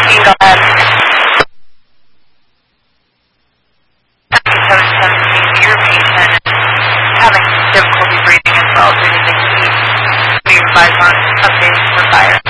You can go ahead. 717, your patient is having difficulty breathing as well due to the heat. Be advised on updates for fire.